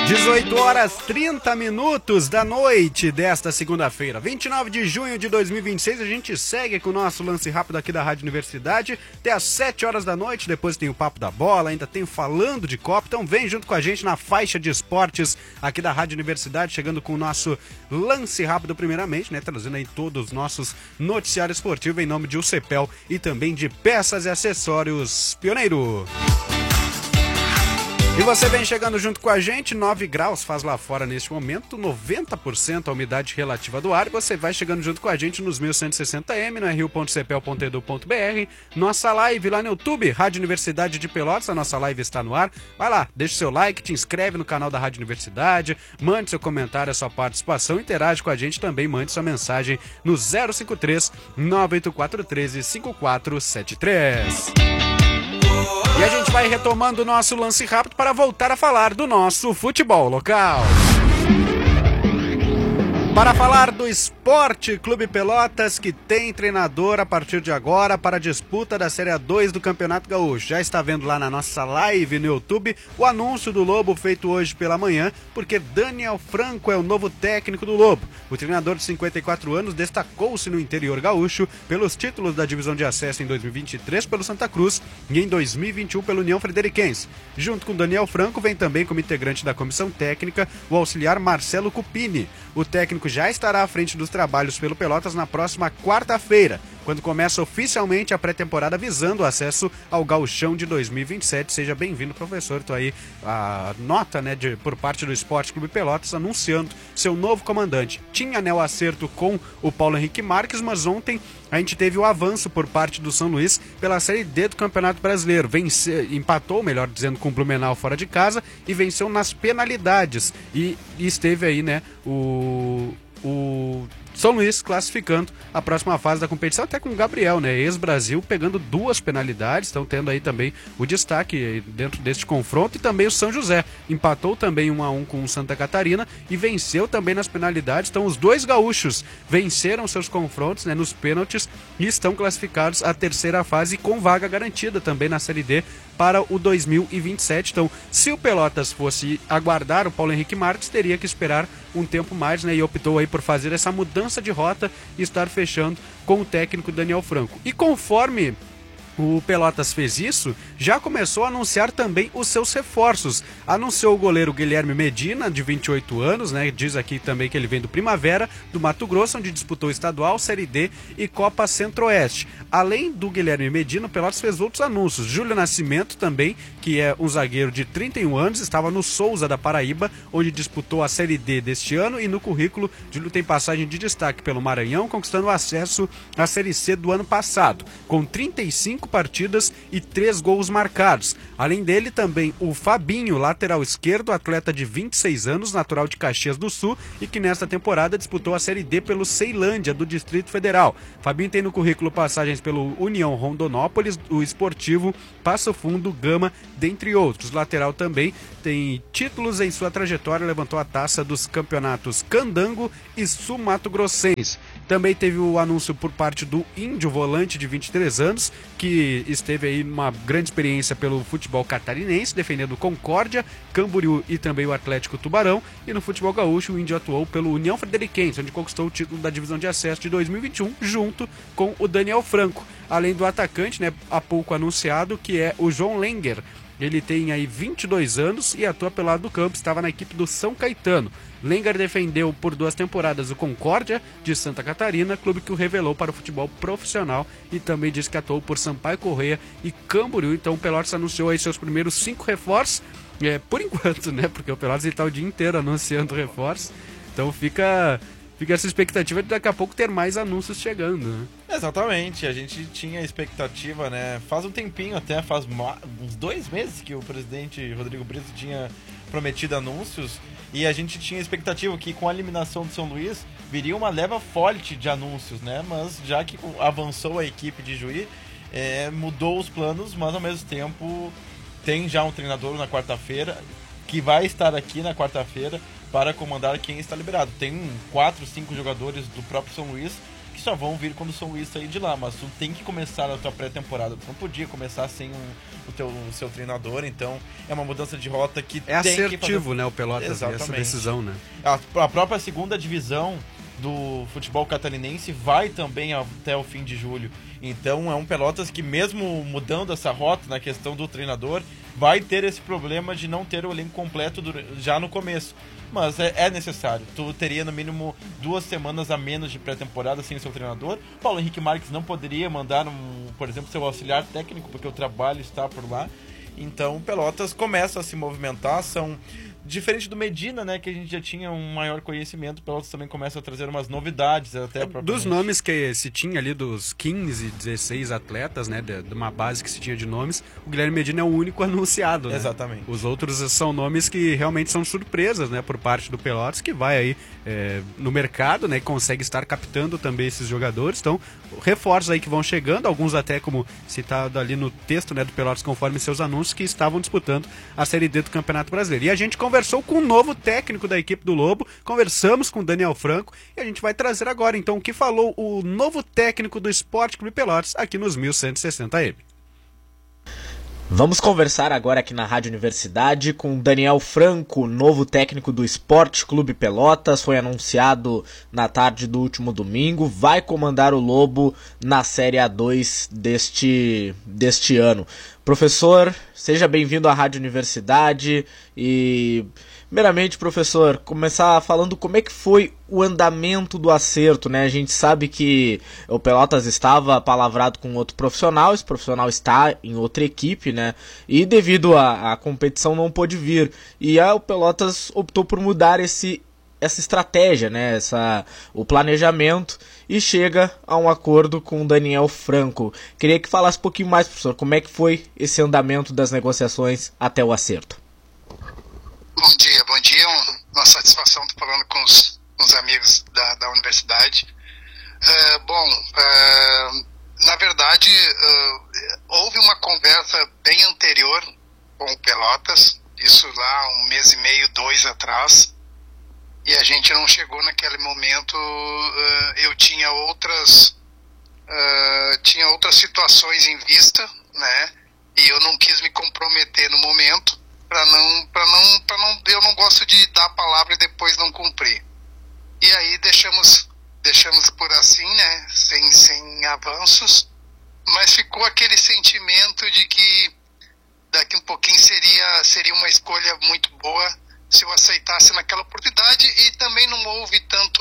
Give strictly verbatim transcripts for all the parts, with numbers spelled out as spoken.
dezoito horas trinta minutos da noite desta segunda-feira, vinte e nove de junho de dois mil e vinte e seis. A gente segue com o nosso lance rápido aqui da Rádio Universidade até às sete horas da noite. Depois tem o Papo da Bola, ainda tem o Falando de Copa. Então vem junto com a gente na faixa de esportes aqui da Rádio Universidade, chegando com o nosso lance rápido primeiramente, né, trazendo aí todos os nossos noticiários esportivos em nome de U C P E L e também de Peças e Acessórios Pioneiro. E você vem chegando junto com a gente, nove graus faz lá fora neste momento, noventa por cento a umidade relativa do ar. E você vai chegando junto com a gente nos mil cento e sessenta M, no r u ponto c p e l ponto e d u ponto b r. Nossa live lá no YouTube, Rádio Universidade de Pelotas, a nossa live está no ar. Vai lá, deixa o seu like, te inscreve no canal da Rádio Universidade, mande seu comentário, a sua participação, interage com a gente também, mande sua mensagem no zero cinco três, nove oito quatro um três, cinco quatro sete três. E a gente vai retomando o nosso lance rápido para voltar a falar do nosso futebol local. Para falar do Esporte Clube Pelotas, que tem treinador a partir de agora para a disputa da Série A dois do Campeonato Gaúcho. Já está vendo lá na nossa live no YouTube o anúncio do Lobo feito hoje pela manhã, porque Daniel Franco é o novo técnico do Lobo. O treinador de cinquenta e quatro anos destacou-se no interior gaúcho pelos títulos da divisão de acesso em dois mil e vinte e três pelo Santa Cruz e em dois mil e vinte e um pelo União Frederiquense. Junto com Daniel Franco vem também como integrante da comissão técnica o auxiliar Marcelo Cupini. O técnico já estará à frente dos trabalhos pelo Pelotas na próxima quarta-feira, quando começa oficialmente a pré-temporada visando o acesso ao Gauchão de dois mil e vinte e sete. Seja bem-vindo, professor. Estou aí a nota, né, de, por parte do Esporte Clube Pelotas anunciando seu novo comandante. Tinha, né, o acerto com o Paulo Henrique Marques, mas ontem a gente teve o avanço por parte do São Luís pela Série D do Campeonato Brasileiro. Vence, empatou, melhor dizendo, com o Blumenau fora de casa e venceu nas penalidades. E, e esteve aí, né, o... o São Luís classificando a próxima fase da competição, até com o Gabriel, né, ex-Brasil, pegando duas penalidades, estão tendo aí também o destaque dentro deste confronto. E também o São José empatou também um a um com o Santa Catarina e venceu também nas penalidades. Então os dois gaúchos venceram seus confrontos, né, nos pênaltis e estão classificados à terceira fase com vaga garantida também na Série D para o dois mil e vinte e sete. Então, se o Pelotas fosse aguardar o Paulo Henrique Marques, teria que esperar um tempo mais, né, e optou aí por fazer essa mudança de rota e estar fechando com o técnico Daniel Franco. E conforme o Pelotas fez isso, já começou a anunciar também os seus reforços. Anunciou o goleiro Guilherme Medina, de vinte e oito anos, né? Diz aqui também que ele vem do Primavera, do Mato Grosso, onde disputou estadual, Série D e Copa Centro-Oeste. Além do Guilherme Medina, o Pelotas fez outros anúncios. Júlio Nascimento também, que é um zagueiro de trinta e um anos, estava no Souza da Paraíba, onde disputou a Série D deste ano, e no currículo Júlio tem passagem de destaque pelo Maranhão, conquistando acesso à Série C do ano passado, com trinta e cinco partidas e três gols marcados. Além dele, também o Fabinho, lateral esquerdo, atleta de vinte e seis anos, natural de Caxias do Sul, e que nesta temporada disputou a Série D pelo Ceilândia, do Distrito Federal. Fabinho tem no currículo passagens pelo União Rondonópolis, o Esportivo, Passo Fundo, Gama, dentre outros. Lateral também tem títulos em sua trajetória, levantou a taça dos campeonatos Candango e Sul Mato Grossense. Também teve o anúncio por parte do Índio, volante de vinte e três anos, que esteve aí numa grande experiência pelo futebol catarinense, defendendo Concórdia, Camboriú e também o Atlético Tubarão. E no futebol gaúcho, o Índio atuou pelo União Frederiquense, onde conquistou o título da divisão de acesso de dois mil e vinte e um, junto com o Daniel Franco. Além do atacante, né, há pouco anunciado, que é o João Lenger. Ele tem aí vinte e dois anos e atua pelo lado do campo, estava na equipe do São Caetano. Lenger defendeu por duas temporadas o Concórdia de Santa Catarina, clube que o revelou para o futebol profissional, e também disse que atuou por Sampaio Corrêa e Camboriú. Então o Pelotas anunciou aí seus primeiros cinco reforços, é, por enquanto, né, porque o Pelotas está o dia inteiro anunciando reforços, então fica... Fica essa expectativa de daqui a pouco ter mais anúncios chegando, né? Exatamente, a gente tinha expectativa, né? Faz um tempinho até, faz uns dois meses que o presidente Rodrigo Brito tinha prometido anúncios, e a gente tinha expectativa que com a eliminação do São Luís viria uma leva forte de anúncios, né? Mas já que avançou a equipe de Juí, é, mudou os planos, mas ao mesmo tempo tem já um treinador na quarta-feira que vai estar aqui na quarta-feira para comandar quem está liberado. Tem quatro, cinco jogadores do próprio São Luís que só vão vir quando o São Luís sair de lá, mas tu tem que começar a tua pré-temporada, tu não podia começar sem um, o, teu, o seu treinador, então é uma mudança de rota que é tem assertivo, que fazer... né, o Pelotas, Exatamente. essa decisão, né? A, a própria segunda divisão do futebol catarinense vai também até o fim de julho, então é um Pelotas que mesmo mudando essa rota na questão do treinador, vai ter esse problema de não ter o elenco completo já no começo. Mas é, é necessário. Tu teria no mínimo duas semanas a menos de pré-temporada sem o seu treinador. Paulo Henrique Marques não poderia mandar, um, por exemplo, seu auxiliar técnico, porque o trabalho está por lá. Então o Pelotas começa a se movimentar. São diferente do Medina, né, que a gente já tinha um maior conhecimento, o Pelotas também começa a trazer umas novidades até dos nomes que se tinha ali, dos quinze, dezesseis atletas, né, de, de uma base que se tinha de nomes, o Guilherme Medina é o único anunciado, né? Exatamente. Os outros são nomes que realmente são surpresas, né, por parte do Pelotas, que vai aí é, no mercado, né, e consegue estar captando também esses jogadores. Então, reforços aí que vão chegando, alguns até como citado ali no texto, né, do Pelotas, conforme seus anúncios, que estavam disputando a Série D do Campeonato Brasileiro. E a gente conversou com o novo técnico da equipe do Lobo, conversamos com o Daniel Franco e a gente vai trazer agora então o que falou o novo técnico do Sport Clube Pelotas aqui nos mil cento e sessenta A M. Vamos conversar agora aqui na Rádio Universidade com Daniel Franco, novo técnico do Sport Clube Pelotas, foi anunciado na tarde do último domingo, vai comandar o Lobo na Série A dois deste, deste ano. Professor, seja bem-vindo à Rádio Universidade e, primeiramente, professor, começar falando como é que foi o andamento do acerto, né? A gente sabe que o Pelotas estava palavrado com outro profissional, esse profissional está em outra equipe, né? E devido à, à competição não pôde vir. E a, o Pelotas optou por mudar esse essa estratégia, né, essa, o planejamento, e chega a um acordo com o Daniel Franco. Queria que falasse um pouquinho mais, professor, como é que foi esse andamento das negociações até o acerto. Bom dia, bom dia, uma satisfação estar falando com os, com os amigos da, da universidade. Uh, bom, uh, na verdade, uh, houve uma conversa bem anterior com o Pelotas, isso lá um mês e meio, dois atrás, e a gente não chegou naquele momento. Uh, eu tinha outras uh, tinha outras situações em vista, né? E eu não quis me comprometer no momento para não para não para não eu não gosto de dar a palavra e depois não cumprir. E aí deixamos deixamos por assim, né? Sem sem avanços, mas ficou aquele sentimento de que daqui um pouquinho seria seria uma escolha muito boa se eu aceitasse naquela oportunidade, e também não houve tanto,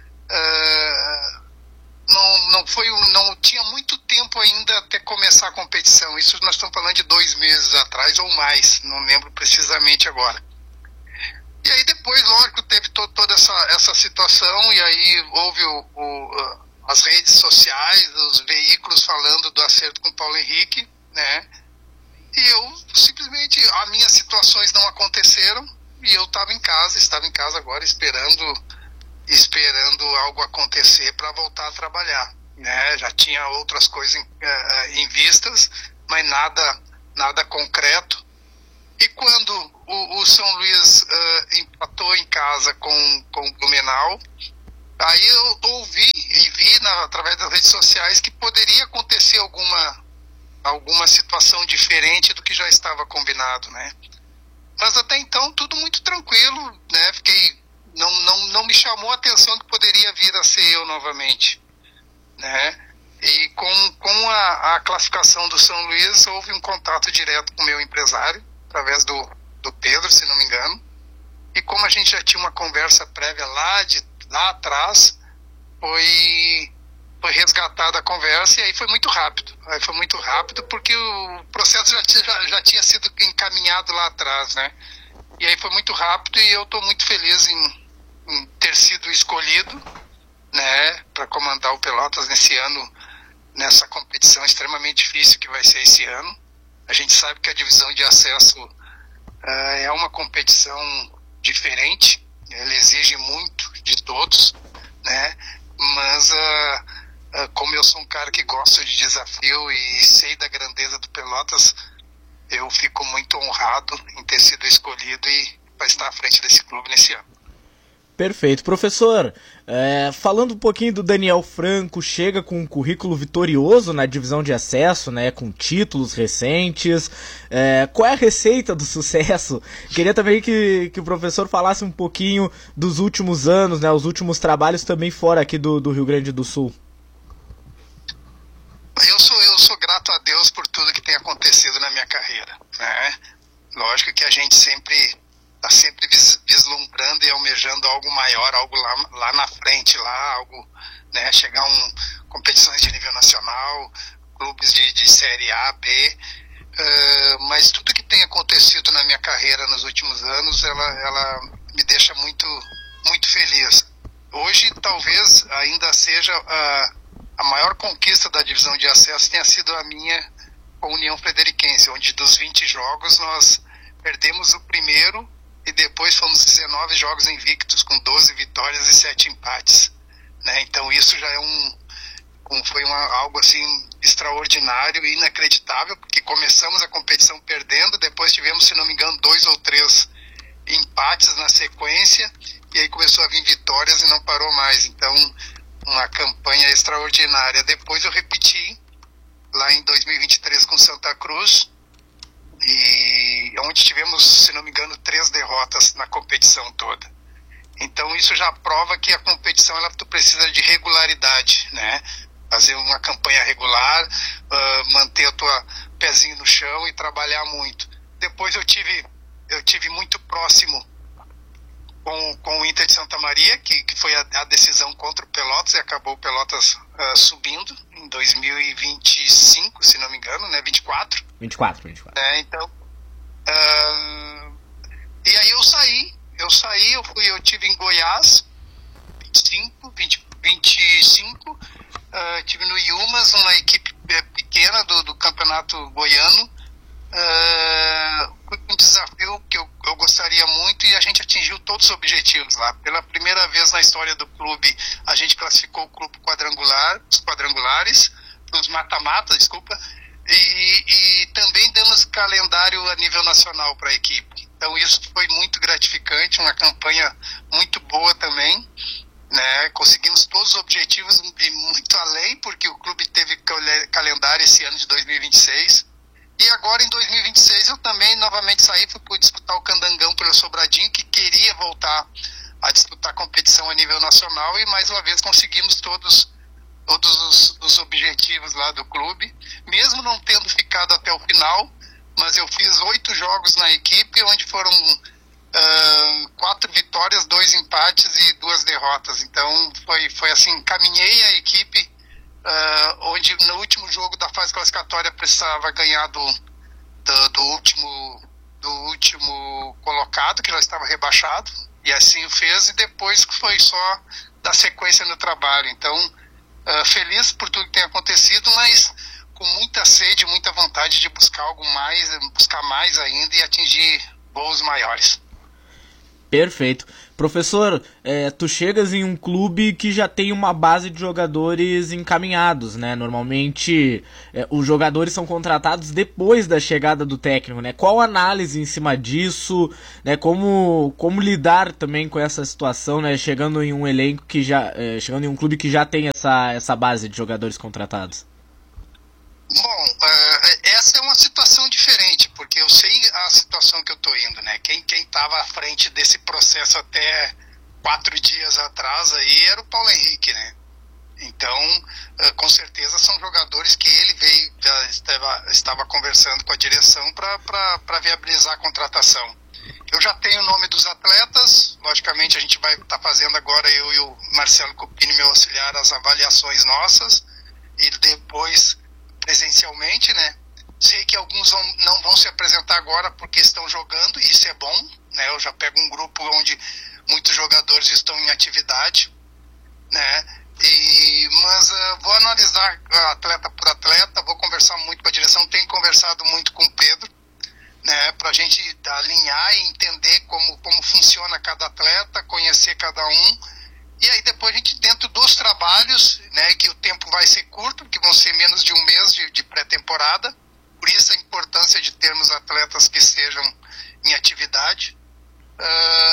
uh, não, não foi, não tinha muito tempo ainda até começar a competição. Isso nós estamos falando de dois meses atrás ou mais, não lembro precisamente agora. E aí depois, lógico, teve to, toda essa, essa situação, e aí houve o, o, as redes sociais, os veículos falando do acerto com o Paulo Henrique, né? E eu simplesmente, as minhas situações não aconteceram, e eu estava em casa, estava em casa agora esperando, esperando algo acontecer para voltar a trabalhar, né? Já tinha outras coisas em, uh, em vistas, mas nada, nada concreto. E quando o, o São Luís uh, empatou em casa com, com o Blumenau, aí eu ouvi e vi na, através das redes sociais que poderia acontecer alguma, alguma situação diferente do que já estava combinado, né? Mas até então tudo muito tranquilo, né? Fiquei, não, não, não me chamou a atenção que poderia vir a ser eu novamente, né? E com, com a, a classificação do São Luís, houve um contato direto com o meu empresário, através do, do Pedro, se não me engano. E como a gente já tinha uma conversa prévia lá, de, lá atrás, foi, foi resgatada a conversa, e aí foi muito rápido. Aí foi muito rápido porque o processo já, já, já tinha sido encaminhado lá atrás, né? E aí foi muito rápido, e eu estou muito feliz em, em ter sido escolhido, né, para comandar o Pelotas nesse ano, nessa competição extremamente difícil que vai ser esse ano. A gente sabe que a divisão de acesso uh, é uma competição diferente, ela exige muito de todos, né? Mas uh, uh, como eu sou um cara que gosta de desafio e sei da grandeza do Pelotas, eu fico muito honrado em ter sido escolhido e para estar à frente desse clube nesse ano. Perfeito. Professor, é, falando um pouquinho do Daniel Franco, chega com um currículo vitorioso na divisão de acesso, né, com títulos recentes. É, qual é a receita do sucesso? Queria também que, que o professor falasse um pouquinho dos últimos anos, né, os últimos trabalhos também fora aqui do, do Rio Grande do Sul. Eu sou, eu sou grato a Deus por tudo que tem acontecido na minha carreira, né? Lógico que a gente sempre está sempre vislumbrando e almejando algo maior, algo lá, lá na frente, lá, algo, né, chegar a um, competições de nível nacional, clubes de, de Série A, B, uh, mas tudo que tem acontecido na minha carreira nos últimos anos, ela, ela me deixa muito, muito feliz. Hoje, talvez, ainda seja a, a maior conquista da divisão de acesso tenha sido a minha com a União Frederiquense, onde dos vinte jogos nós perdemos o primeiro e depois fomos dezenove jogos invictos, com doze vitórias e sete empates, né? Então isso já é um, um foi uma, algo assim extraordinário e inacreditável, porque começamos a competição perdendo, depois tivemos, se não me engano, dois ou três empates na sequência, e aí começou a vir vitórias e não parou mais. Então, uma campanha extraordinária. Depois eu repeti lá em dois mil e vinte e três com Santa Cruz, e onde tivemos, se não me engano, três derrotas na competição toda. Então isso já prova que a competição, ela, tu precisa de regularidade, né? Fazer uma campanha regular, uh, manter o teu pezinho no chão e trabalhar muito. Depois eu tive, eu tive muito próximo com, com o Inter de Santa Maria, que, que foi a, a decisão contra o Pelotas, e acabou o Pelotas uh, subindo em dois mil e vinte e cinco, se não me engano, né? vinte e quatro. vinte e quatro, vinte e quatro. É, então, uh, e aí eu saí, eu saí, eu fui, eu tive em Goiás, vinte e cinco, vinte, vinte e cinco, uh, tive no Yumas, uma equipe pequena do, do campeonato goiano, uh, um desafio que eu, eu gostaria muito, e a gente atingiu todos os objetivos lá. Pela primeira vez na história do clube, a gente classificou o clube quadrangular, os quadrangulares, os mata-mata, desculpa, e, e também damos calendário a nível nacional para a equipe. Então isso foi muito gratificante, uma campanha muito boa também, né? Conseguimos todos os objetivos e muito além, porque o clube teve calendário esse ano de dois mil e vinte e seis. E agora em dois mil e vinte e seis eu também novamente saí, fui disputar o Candangão pelo Sobradinho, que queria voltar a disputar competição a nível nacional, e mais uma vez conseguimos todos, todos os, os objetivos lá do clube, mesmo não tendo ficado até o final, mas eu fiz oito jogos na equipe, onde foram uh, quatro vitórias, dois empates e duas derrotas. Então foi, foi assim, caminhei a equipe, Uh, onde no último jogo da fase classificatória precisava ganhar do, do, do, último, do último colocado, que já estava rebaixado, e assim o fez, e depois foi só dar sequência no trabalho. Então, uh, feliz por tudo que tem acontecido, mas com muita sede, muita vontade de buscar algo mais, buscar mais ainda e atingir voos maiores. Perfeito. Professor, é, tu chegas em um clube que já tem uma base de jogadores encaminhados, né? Normalmente é, os jogadores são contratados depois da chegada do técnico, né? Qual a análise em cima disso, né? Como, como lidar também com essa situação, né? Chegando em um elenco que já, é, chegando em um clube que já tem essa, essa base de jogadores contratados. Bom, uh, essa é uma situação diferente, porque eu sei a situação que eu estou indo, né? Quem quem estava à frente desse processo até quatro dias atrás aí era o Paulo Henrique, né? Então, uh, com certeza são jogadores que ele veio, já estava, estava conversando com a direção para viabilizar a contratação. Eu já tenho o nome dos atletas, logicamente a gente vai estar tá fazendo agora, eu e o Marcelo Cupini, meu auxiliar, as avaliações nossas, e depois presencialmente, né? Sei que alguns vão, não vão se apresentar agora porque estão jogando, e isso é bom, né? Eu já pego um grupo onde muitos jogadores estão em atividade, né? E, mas uh, vou analisar atleta por atleta, vou conversar muito com a direção, tenho conversado muito com o Pedro, né? Para a gente alinhar e entender como, como funciona cada atleta, conhecer cada um. E aí depois a gente, dentro dos trabalhos, né, que o tempo vai ser curto, porque vão ser menos de um mês de, de pré-temporada, por isso a importância de termos atletas que estejam em atividade. Uh,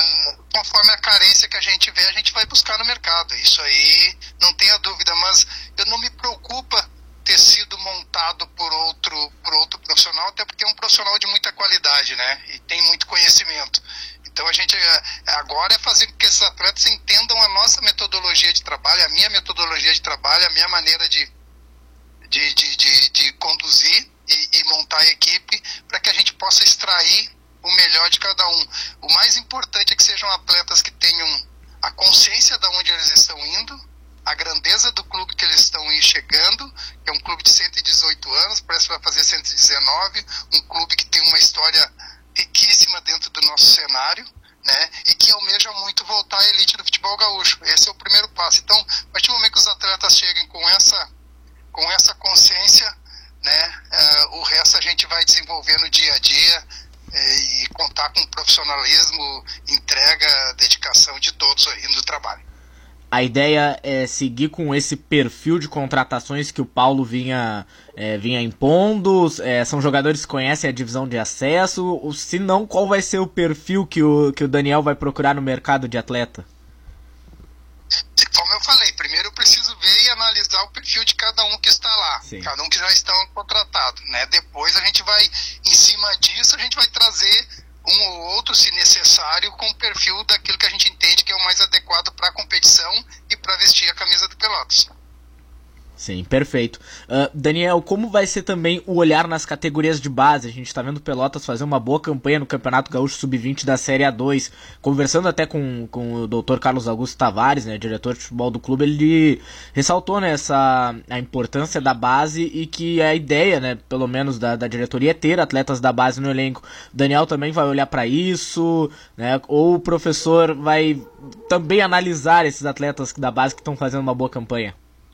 conforme a carência que a gente vê, a gente vai buscar no mercado. Isso aí não tenha dúvida, mas eu não me preocupa ter sido montado por outro, por outro profissional, até porque é um profissional de muita qualidade, né? E tem muito conhecimento. Então a gente agora é fazer com que esses atletas entendam a nossa metodologia de trabalho, a minha metodologia de trabalho, a minha maneira de, de, de, de, de conduzir e, e montar a equipe, para que a gente possa extrair o melhor de cada um. O mais importante é que sejam atletas que tenham a consciência de onde eles estão indo, a grandeza do clube que eles estão chegando, que é um clube de cento e dezoito anos, parece que vai fazer cento e dezenove, um clube que tem uma história riquíssima dentro do nosso cenário, né, e que almeja muito voltar à elite do futebol gaúcho. Esse é o primeiro passo. Então, a partir do momento que os atletas cheguem com essa, com essa consciência, né, uh, o resto a gente vai desenvolver no dia a dia, e contar com profissionalismo, entrega, dedicação de todos aí no trabalho. A ideia é seguir com esse perfil de contratações que o Paulo vinha, é, vinha impondo. É, são jogadores que conhecem a divisão de acesso. Se não, qual vai ser o perfil que o, que o Daniel vai procurar no mercado de atleta? Como eu falei, primeiro eu preciso ver e analisar o perfil de cada um que está lá. Sim. Cada um que já está contratado, né? Depois a gente vai, em cima disso, a gente vai trazer um ou outro, se necessário, com o perfil daquilo que a gente entende que é o mais adequado para a competição e para vestir a camisa do Pelotas. Sim, perfeito. Uh, Daniel, como vai ser também o olhar nas categorias de base? A gente está vendo o Pelotas fazer uma boa campanha no Campeonato Gaúcho sub vinte da Série A dois. Conversando até com, com o doutor Carlos Augusto Tavares, né, diretor de futebol do clube, ele ressaltou, né, essa, a importância da base e que a ideia, né, pelo menos da, da diretoria, é ter atletas da base no elenco. O Daniel também vai olhar para isso, né, ou o professor vai também analisar esses atletas da base que estão fazendo uma boa campanha?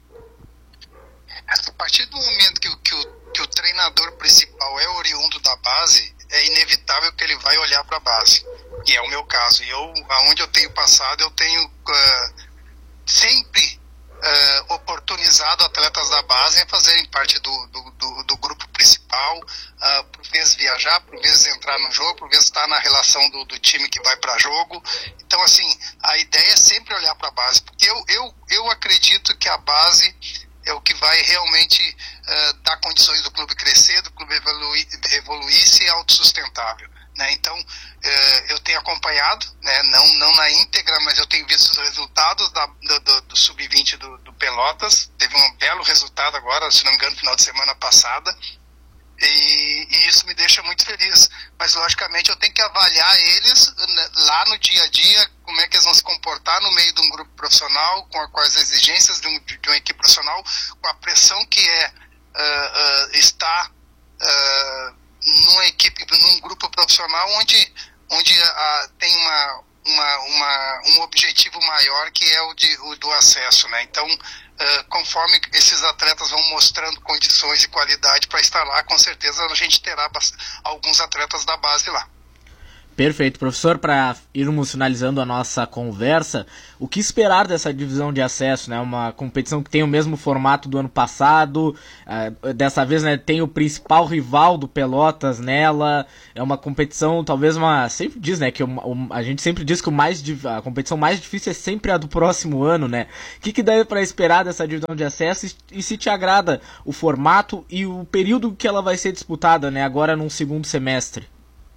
A partir do momento que, que, o, que o treinador principal é oriundo da base, é inevitável que ele vai olhar para a base, que é o meu caso. E eu, aonde eu tenho passado, eu tenho uh, sempre uh, oportunizado atletas da base a fazerem parte do, do, do, do grupo principal, uh, por vezes viajar, por vezes entrar no jogo, por vezes estar na relação do, do time que vai para jogo. Então, assim, a ideia é sempre olhar para a base, porque eu, eu, eu acredito que a base é o que vai realmente uh, dar condições do clube crescer, do clube evoluir, evoluir e ser autossustentável, né? Então, uh, eu tenho acompanhado, né, não, não na íntegra, mas eu tenho visto os resultados da, do, do, do sub vinte do, do Pelotas. Teve um belo resultado agora, se não me engano, no final de semana passada, e, e isso me deixa muito feliz. Mas, logicamente, eu tenho que avaliar eles, né, lá no dia a dia, como é que eles vão se comportar no meio de um grupo profissional, com, a, com as exigências de, um, de uma equipe profissional, com a pressão que é uh, uh, estar uh, numa equipe, num grupo profissional onde, onde uh, tem uma, uma, uma, um objetivo maior, que é o, de, o do acesso, né? Então, uh, conforme esses atletas vão mostrando condições e qualidade para estar lá, com certeza a gente terá alguns atletas da base lá. Perfeito, professor. Para irmos finalizando a nossa conversa, o que esperar dessa divisão de acesso, né? Uma competição que tem o mesmo formato do ano passado, uh, dessa vez, né, tem o principal rival do Pelotas nela, é uma competição, talvez uma, sempre diz, né, que o, o, a gente sempre diz que o mais, a competição mais difícil é sempre a do próximo ano, né? O que, que dá para esperar dessa divisão de acesso e, e se te agrada o formato e o período que ela vai ser disputada, né, agora num segundo semestre?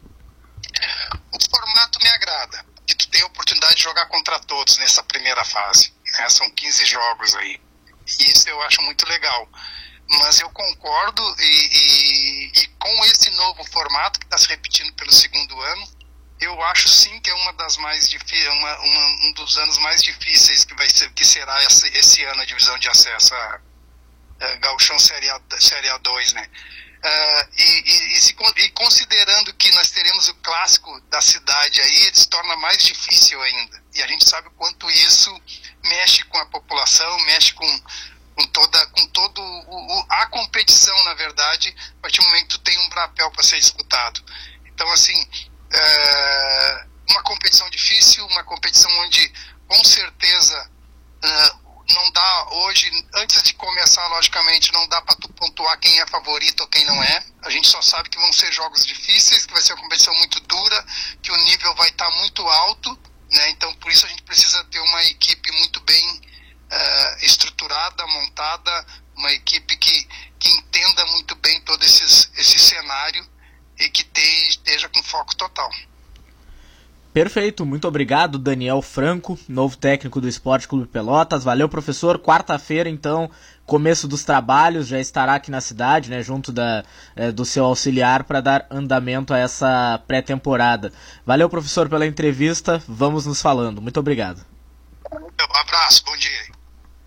O formato me agrada, que tu tem a oportunidade de jogar contra todos nessa primeira fase, né? São quinze jogos aí, e isso eu acho muito legal. Mas eu concordo e, e, e com esse novo formato que está se repetindo pelo segundo ano, eu acho sim que é uma das mais difíceis, uma, uma, um dos anos mais difíceis que vai ser, que será esse, esse ano a divisão de acesso a, a Gauchão Série A, Série A dois, né? Uh, e, e, e, se, e considerando que nós teremos o clássico da cidade aí, ele se torna mais difícil ainda. E a gente sabe o quanto isso mexe com a população, mexe com, com toda com todo o, o, a competição, na verdade, a partir do momento que tu tem um papel para ser disputado. Então, assim, uh, uma competição difícil, uma competição onde, com certeza, uh, não dá hoje, antes de começar, logicamente, não dá para tu pontuar quem é favorito ou quem não é. A gente só sabe que vão ser jogos difíceis, que vai ser uma competição muito dura, que o nível vai estar muito alto, né? por isso a gente precisa ter uma equipe muito bem uh, estruturada, montada, uma equipe que, que entenda muito bem todo esses, esse cenário e que te, esteja com foco total. Perfeito, muito obrigado, Daniel Franco, novo técnico do Esporte Clube Pelotas. Valeu, professor. Quarta-feira, então, começo dos trabalhos, já estará aqui na cidade, né, junto da, é, do seu auxiliar para dar andamento a essa pré-temporada. Valeu, professor, pela entrevista. Vamos nos falando. Muito obrigado. Um abraço, bom dia.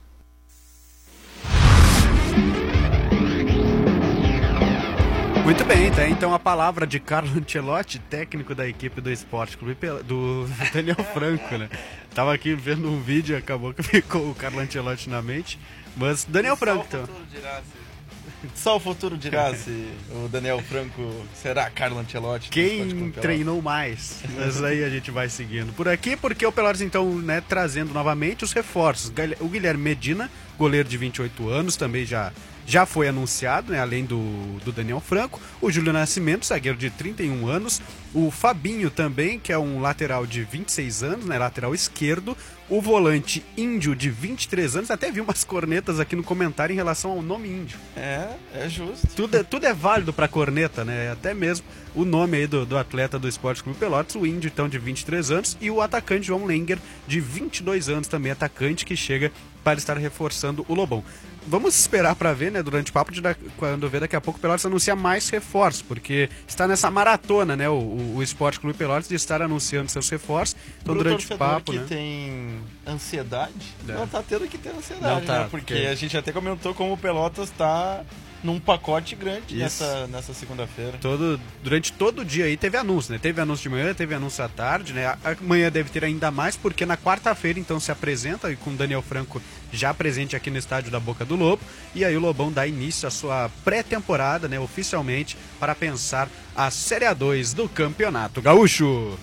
Muito bem, tá então a palavra de Carlo Ancelotti, técnico da equipe do Esporte Clube, do Daniel Franco, né? Tava aqui vendo um vídeo e acabou que ficou o Carlo Ancelotti na mente, mas Daniel Franco, então. Só o futuro dirá se o Daniel Franco será Carlo Ancelotti. Quem treinou mais? Mas aí a gente vai seguindo por aqui, porque o Pelotas, então, né, trazendo novamente os reforços. O Guilherme Medina, goleiro de vinte e oito anos, também já, já foi anunciado, né, além do, do Daniel Franco. O Júlio Nascimento, zagueiro de trinta e um anos. O Fabinho também, que é um lateral de vinte e seis anos, né, lateral esquerdo. O volante Índio, de vinte e três anos. Até vi umas cornetas aqui no comentário em relação ao nome Índio. É, é justo. Tudo é, tudo é válido pra corneta, né? Até mesmo o nome aí do, do atleta do Esporte Clube Pelotas, o Índio, então, de vinte e três anos. E o atacante João Lenger, de vinte e dois anos, também atacante, que chega para estar reforçando o Lobão. Vamos esperar para ver, né, durante o papo, de da, quando ver daqui a pouco o Pelotas anuncia mais reforços, porque está nessa maratona, né, o, o, o Esporte Clube Pelotas de estar anunciando seus reforços. Então, pro durante o papo, que né, tem ansiedade, é. não tá tendo que ter ansiedade, não tá, né? Porque, porque a gente até comentou como o Pelotas está num pacote grande nessa, nessa segunda-feira. Todo, durante todo o dia aí teve anúncio, né? Teve anúncio de manhã, teve anúncio à tarde, né? Amanhã deve ter ainda mais, porque na quarta-feira então se apresenta, e com o Daniel Franco já presente aqui no estádio da Boca do Lobo, e aí o Lobão dá início à sua pré-temporada, né? Oficialmente, para pensar a Série A dois do Campeonato Gaúcho.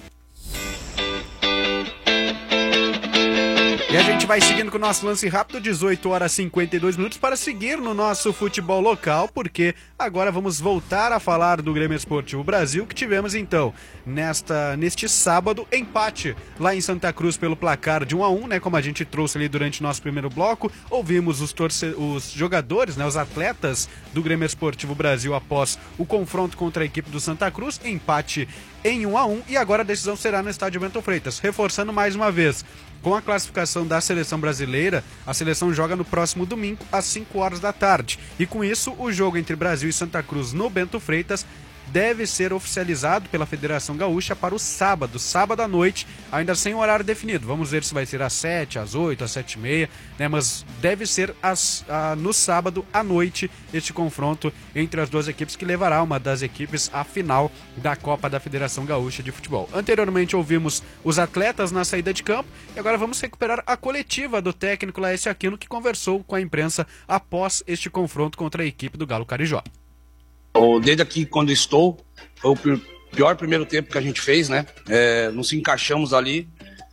E a gente vai seguindo com o nosso lance rápido, dezoito horas e cinquenta e dois minutos, para seguir no nosso futebol local, porque agora vamos voltar a falar do Grêmio Esportivo Brasil, que tivemos então, nesta, neste sábado, empate lá em Santa Cruz pelo placar de um a um, né, como a gente trouxe ali durante o nosso primeiro bloco. Ouvimos os, torce... os jogadores, né, os atletas do Grêmio Esportivo Brasil após o confronto contra a equipe do Santa Cruz, empate em um a um, e agora a decisão será no estádio Bento Freitas. Reforçando mais uma vez, com a classificação da seleção brasileira, a seleção joga no próximo domingo, às cinco horas da tarde. E com isso, o jogo entre Brasil e Santa Cruz no Bento Freitas deve ser oficializado pela Federação Gaúcha para o sábado, sábado à noite, ainda sem horário definido. Vamos ver se vai ser às sete, às oito, às sete e meia, né? Mas deve ser às, a, no sábado à noite este confronto entre as duas equipes, que levará uma das equipes à final da Copa da Federação Gaúcha de Futebol. Anteriormente ouvimos os atletas na saída de campo, e agora vamos recuperar a coletiva do técnico Laércio Aquino, que conversou com a imprensa após este confronto contra a equipe do Galo Carijó. Desde aqui, quando estou, foi o pior primeiro tempo que a gente fez, né? É, não se encaixamos ali,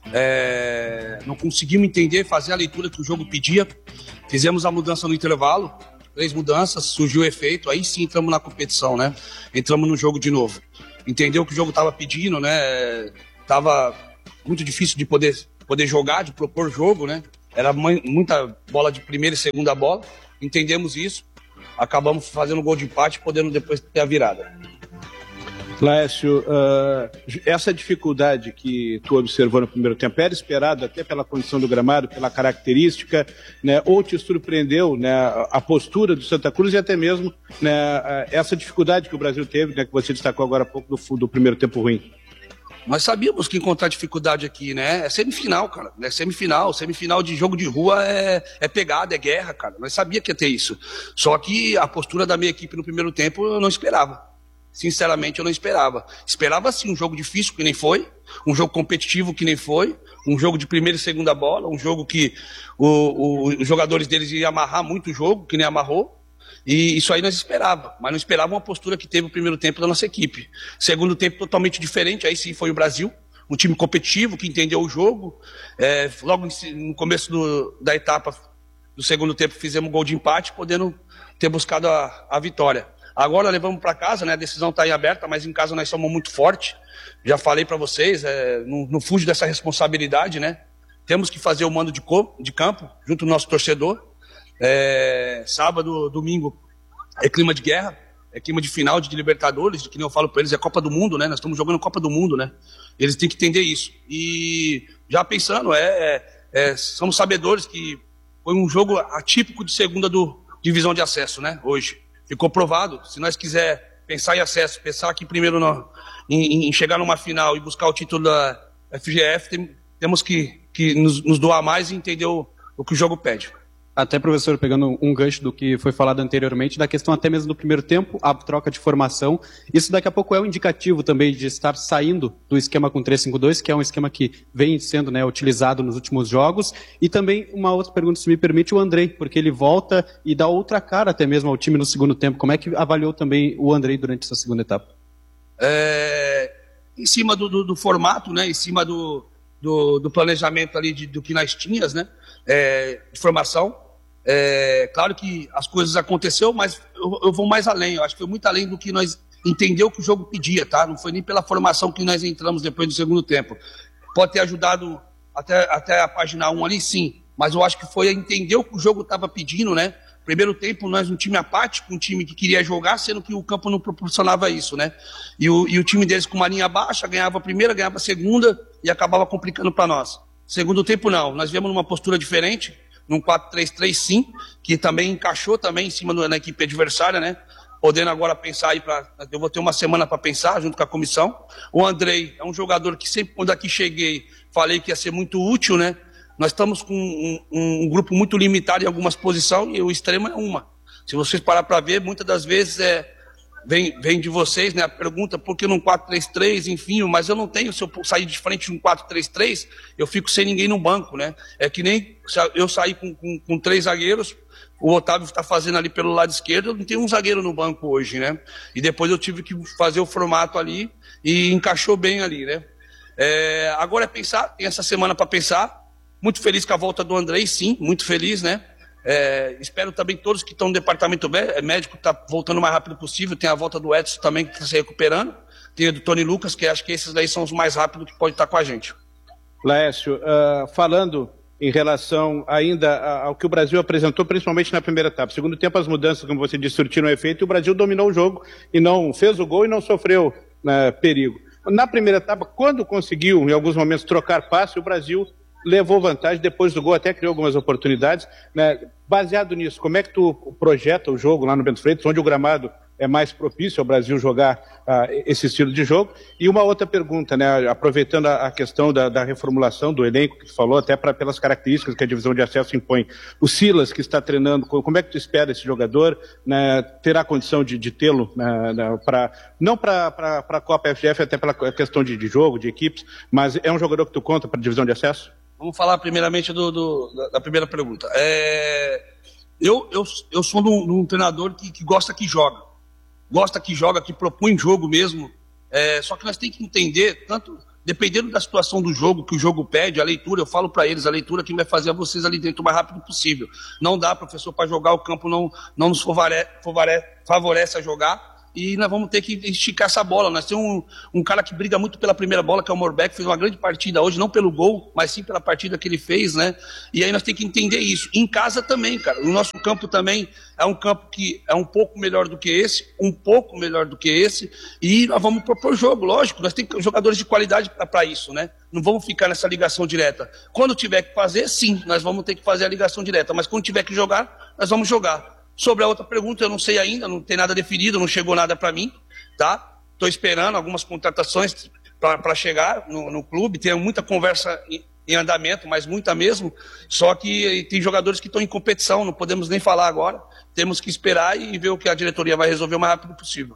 é, não conseguimos entender, fazer a leitura que o jogo pedia. Fizemos a mudança no intervalo, três mudanças, surgiu o efeito, aí sim entramos na competição, né? Entramos no jogo de novo. Entendeu o que o jogo estava pedindo, né? Tava muito difícil de poder, poder jogar, de propor jogo, né? Era muita bola de primeira e segunda bola, entendemos isso. Acabamos fazendo um gol de empate, podendo depois ter a virada. Laércio, uh, essa dificuldade que tu observou no primeiro tempo era esperada até pela condição do gramado, pela característica, né, ou te surpreendeu, né, a postura do Santa Cruz e até mesmo, né, essa dificuldade que o Brasil teve, né, que você destacou agora há pouco do, do primeiro tempo ruim? Nós sabíamos que encontrar dificuldade aqui, né? É semifinal, cara. É semifinal. Semifinal de jogo de rua é, é pegada, é guerra, cara. Nós sabíamos que ia ter isso. Só que a postura da minha equipe no primeiro tempo eu não esperava. Sinceramente, eu não esperava. Esperava, sim, um jogo difícil, que nem foi. Um jogo competitivo, que nem foi. Um jogo de primeira e segunda bola. Um jogo que o, o, os jogadores deles iam amarrar muito o jogo, que nem amarrou. E isso aí nós esperávamos, mas não esperávamos uma postura que teve o primeiro tempo da nossa equipe. Segundo tempo totalmente diferente, aí sim foi o Brasil, um time competitivo que entendeu o jogo. É, logo no começo do, da etapa do segundo tempo fizemos um gol de empate, podendo ter buscado a, a vitória. Agora levamos para casa, né? A decisão está em aberta, mas em casa nós somos muito fortes. Já falei para vocês, é, não, não fujo dessa responsabilidade, né? Temos que fazer o mando de, co, de campo junto ao nosso torcedor. É, sábado, domingo é clima de guerra, é clima de final de Libertadores, que nem eu falo para eles, é Copa do Mundo, né? Nós estamos jogando Copa do Mundo, né? Eles têm que entender isso. E já pensando, é, é, é, somos sabedores que foi um jogo atípico de segunda do divisão de acesso, né? Hoje. Ficou provado. Se nós quiser pensar em acesso, pensar aqui primeiro no, em, em chegar numa final e buscar o título da F G F, tem, temos que, que nos, nos doar mais e entender o, o que o jogo pede. Até, professor, pegando um gancho do que foi falado anteriormente, da questão até mesmo do primeiro tempo, a troca de formação. Isso daqui a pouco é um indicativo também de estar saindo do esquema com três cinco dois, que é um esquema que vem sendo, né, utilizado nos últimos jogos. E também uma outra pergunta, se me permite, o Andrei, porque ele volta e dá outra cara até mesmo ao time no segundo tempo. Como é que avaliou também o Andrei durante essa segunda etapa? É, em cima do, do, do formato, né, em cima do, do, do planejamento ali de, do que nós tínhamos, né, é, de formação. É, claro que as coisas aconteceram, mas eu, eu vou mais além. Eu acho que foi muito além do que nós entendeu que o jogo pedia, tá? Não foi nem pela formação que nós entramos depois do segundo tempo. Pode ter ajudado até, até a página um ali, sim. Mas eu acho que foi entender o que o jogo estava pedindo, né? Primeiro tempo, nós um time apático, um time que queria jogar, sendo que o campo não proporcionava isso, né? E o, e o time deles com uma linha baixa, ganhava a primeira, ganhava a segunda e acabava complicando para nós. Segundo tempo, não. Nós viemos numa postura diferente, num quatro três três, sim, que também encaixou também em cima da equipe adversária, né? Podendo agora pensar aí para, eu vou ter uma semana para pensar junto com a comissão. O Andrei é um jogador que sempre quando aqui cheguei falei que ia ser muito útil, né? Nós estamos com um, um, um grupo muito limitado em algumas posições e o extremo é uma. Se vocês parar para ver, muitas das vezes é Vem, vem de vocês, né, a pergunta por que num quatro três três, enfim, mas eu não tenho, se eu sair de frente de um quatro três três, eu fico sem ninguém no banco, né? É que nem eu sair com, com, com três zagueiros, o Otávio está fazendo ali pelo lado esquerdo, eu não tenho um zagueiro no banco hoje, né? E depois eu tive que fazer o formato ali e encaixou bem ali, né? É, agora é pensar, tem essa semana para pensar, muito feliz com a volta do Andrei, sim, muito feliz, né? É, espero também todos que estão no departamento médico tá voltando o mais rápido possível. Tem a volta do Edson também que está se recuperando. Tem a do Tony Lucas, que acho que esses daí são os mais rápidos que podem estar com a gente. Laércio, uh, falando em relação ainda ao que o Brasil apresentou, principalmente na primeira etapa. Segundo tempo, as mudanças, como você disse, surtiram efeito e o Brasil dominou o jogo e não fez o gol e não sofreu, né, perigo. Na primeira etapa, quando conseguiu, em alguns momentos, trocar passe, o Brasil levou vantagem, depois do gol até criou algumas oportunidades, né? Baseado nisso, como é que tu projeta o jogo lá no Bento Freitas, onde o gramado é mais propício ao Brasil jogar uh, esse estilo de jogo? E uma outra pergunta, né? Aproveitando a, a questão da, da reformulação do elenco que tu falou, até pra, pelas características que a divisão de acesso impõe. O Silas, que está treinando, como é que tu espera esse jogador, né? Terá condição de, de tê-lo, né? pra, não para a Copa F G F, até pela questão de, de jogo, de equipes, mas é um jogador que tu conta para a divisão de acesso? Vamos falar primeiramente do, do, da, da primeira pergunta. É, eu, eu, eu sou de um, de um treinador que, que gosta que joga. Gosta que joga, que propõe jogo mesmo. É, só que nós temos que entender, tanto dependendo da situação do jogo, que o jogo pede, a leitura, eu falo para eles, a leitura que vai fazer a vocês ali dentro o mais rápido possível. Não dá, professor, para jogar, o campo não, não nos favorece, favorece a jogar. E nós vamos ter que esticar essa bola. Nós temos um, um cara que briga muito pela primeira bola, que é o Morbeck, fez uma grande partida hoje, não pelo gol, mas sim pela partida que ele fez, né? E aí nós temos que entender isso. Em casa também, cara. O nosso campo também é um campo que é um pouco melhor do que esse, um pouco melhor do que esse, e nós vamos propor jogo, lógico. Nós temos jogadores de qualidade para isso, né? Não vamos ficar nessa ligação direta. Quando tiver que fazer, sim, nós vamos ter que fazer a ligação direta, mas quando tiver que jogar, nós vamos jogar. Sobre a outra pergunta, eu não sei ainda, não tem nada definido, não chegou nada para mim, tá? Estou esperando algumas contratações para chegar no, no clube, tem muita conversa em, em andamento, mas muita mesmo, só que tem jogadores que estão em competição, não podemos nem falar agora, temos que esperar e ver o que a diretoria vai resolver o mais rápido possível.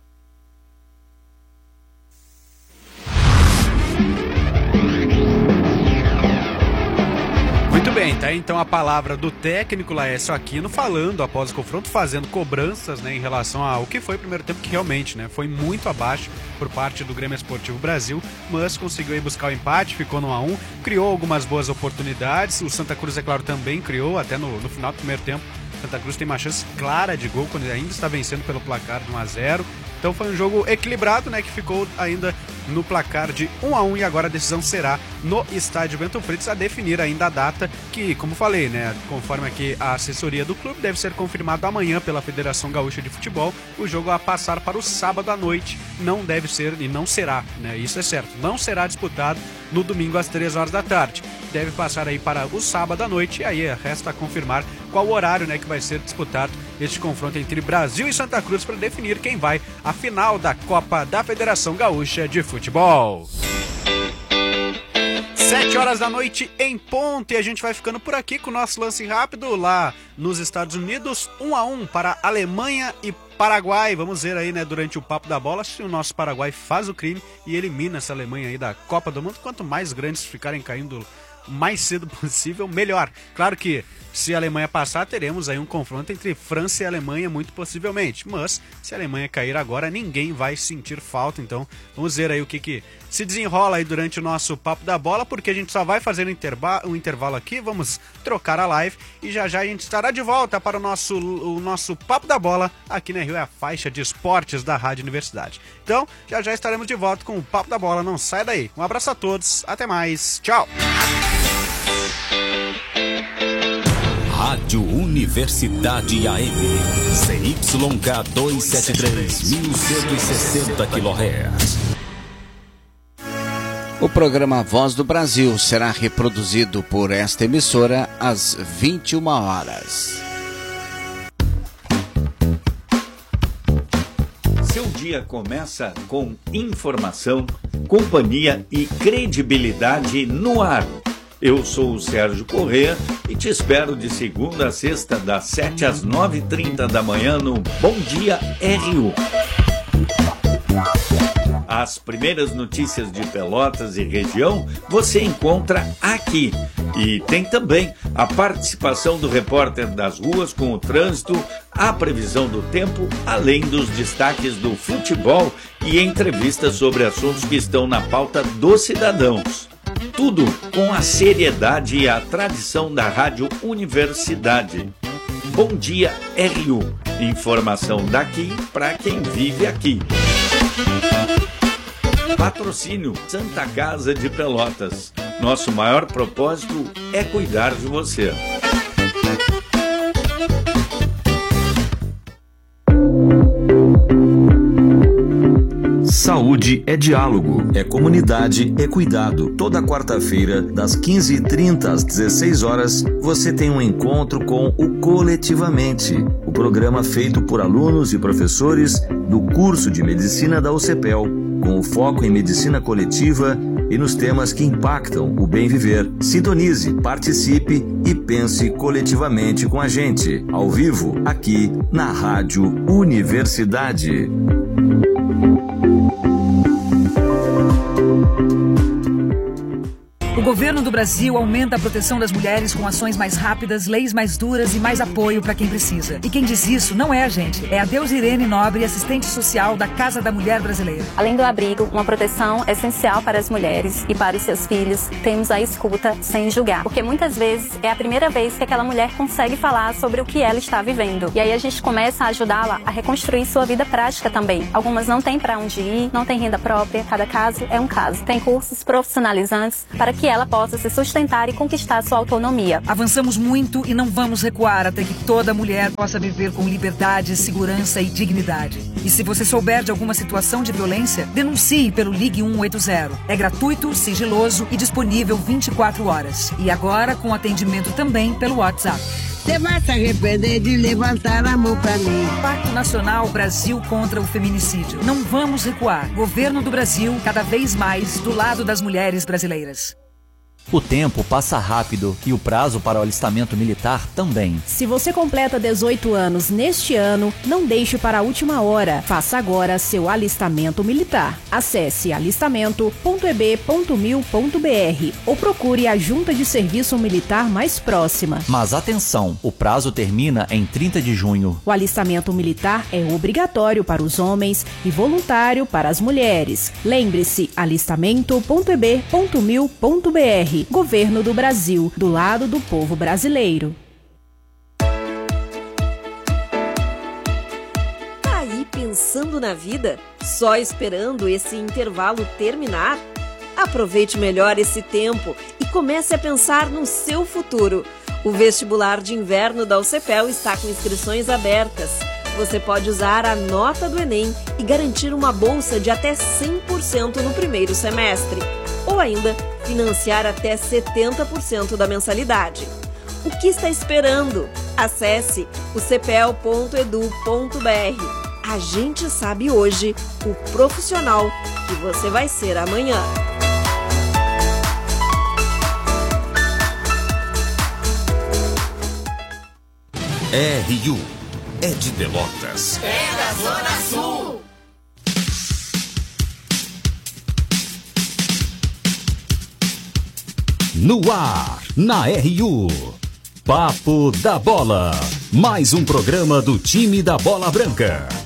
Muito bem, tá? Então a palavra do técnico Laércio Aquino falando após o confronto, fazendo cobranças, né, em relação ao que foi o primeiro tempo, que realmente, né, foi muito abaixo por parte do Grêmio Esportivo Brasil, mas conseguiu aí buscar o empate, ficou no um a um, criou algumas boas oportunidades, o Santa Cruz, é claro, também criou, até no, no final do primeiro tempo, Santa Cruz tem uma chance clara de gol quando ainda está vencendo pelo placar de um a zero. Então foi um jogo equilibrado, né, que ficou ainda no placar de um a um, e agora a decisão será no estádio Bento Freitas, a definir ainda a data que, como falei, né, conforme aqui a assessoria do clube, deve ser confirmado amanhã pela Federação Gaúcha de Futebol. O jogo a passar para o sábado à noite, não deve ser e não será, né, isso é certo, não será disputado no domingo às três horas da tarde. Deve passar aí para o sábado à noite, e aí resta confirmar qual horário, né, que vai ser disputado este confronto entre Brasil e Santa Cruz para definir quem vai à final da Copa da Federação Gaúcha de Futebol. Sete horas da noite em ponto, e a gente vai ficando por aqui com o nosso lance rápido lá nos Estados Unidos. Um a um para Alemanha e Paraguai. Vamos ver aí, né, durante o Papo da Bola, se o nosso Paraguai faz o crime e elimina essa Alemanha aí da Copa do Mundo. Quanto mais grandes ficarem caindo mais cedo possível, melhor. Claro que se a Alemanha passar, teremos aí um confronto entre França e Alemanha, muito possivelmente. Mas se a Alemanha cair agora, ninguém vai sentir falta. Então vamos ver aí o que, que se desenrola aí durante o nosso Papo da Bola, porque a gente só vai fazer um, interba- um intervalo aqui, vamos trocar a live e já já a gente estará de volta para o nosso, o nosso Papo da Bola aqui na Rio, é a faixa de esportes da Rádio Universidade. Então já já estaremos de volta com o Papo da Bola, não sai daí. Um abraço a todos, até mais, tchau! Rádio Universidade A M, C Y K duzentos e setenta e três, mil cento e sessenta quilohertz. O programa Voz do Brasil será reproduzido por esta emissora às vinte e uma horas. Seu dia começa com informação, companhia e credibilidade no ar. Eu sou o Sérgio Corrêa e te espero de segunda a sexta, das sete às nove e trinta da manhã no Bom Dia R U. As primeiras notícias de Pelotas e região você encontra aqui. E tem também a participação do repórter das ruas com o trânsito, a previsão do tempo, além dos destaques do futebol e entrevistas sobre assuntos que estão na pauta dos cidadãos. Tudo com a seriedade e a tradição da Rádio Universidade. Bom Dia R U. Informação daqui para quem vive aqui. Patrocínio Santa Casa de Pelotas. Nosso maior propósito é cuidar de você. Saúde é diálogo, é comunidade, é cuidado. Toda quarta-feira, das quinze e trinta às dezesseis horas, você tem um encontro com o Coletivamente, o programa feito por alunos e professores do curso de Medicina da U C P E L, com o foco em medicina coletiva e nos temas que impactam o bem viver. Sintonize, participe e pense coletivamente com a gente, ao vivo, aqui na Rádio Universidade. O governo do Brasil aumenta a proteção das mulheres com ações mais rápidas, leis mais duras e mais apoio para quem precisa. E quem diz isso não é a gente, é a Deusirene Nobre, assistente social da Casa da Mulher Brasileira. Além do abrigo, uma proteção essencial para as mulheres e para os seus filhos, temos a escuta sem julgar. Porque muitas vezes é a primeira vez que aquela mulher consegue falar sobre o que ela está vivendo. E aí a gente começa a ajudá-la a reconstruir sua vida prática também. Algumas não têm para onde ir, não têm renda própria, cada caso é um caso. Tem cursos profissionalizantes para que ela possa se sustentar e conquistar sua autonomia. Avançamos muito e não vamos recuar até que toda mulher possa viver com liberdade, segurança e dignidade. E se você souber de alguma situação de violência, denuncie pelo Ligue um oito zero. É gratuito, sigiloso e disponível vinte e quatro horas. E agora com atendimento também pelo WhatsApp. Você vai se arrepender de levantar a mão pra mim. Pacto Nacional Brasil contra o Feminicídio. Não vamos recuar. Governo do Brasil, cada vez mais do lado das mulheres brasileiras. O tempo passa rápido e o prazo para o alistamento militar também. Se você completa dezoito anos neste ano, não deixe para a última hora. Faça agora seu alistamento militar. Acesse alistamento ponto e b ponto mil ponto b r ou procure a junta de serviço militar mais próxima. Mas atenção, o prazo termina em trinta de junho. O alistamento militar é obrigatório para os homens e voluntário para as mulheres. Lembre-se, alistamento ponto e b ponto mil ponto b r. R. Governo do Brasil, do lado do povo brasileiro. patinando na vida, só esperando esse intervalo terminar? Aproveite melhor esse tempo e comece a pensar no seu futuro. O vestibular de inverno da U C P E L está com inscrições abertas. Você pode usar a nota do Enem e garantir uma bolsa de até cem por cento no primeiro semestre. Ou ainda, financiar até setenta por cento da mensalidade. O que está esperando? Acesse o c p e l ponto edu ponto b r. A gente sabe hoje o profissional que você vai ser amanhã. R U é de Pelotas. É da Zona Sul. No ar, na R U. Papo da Bola. Mais um programa do time da Bola Branca.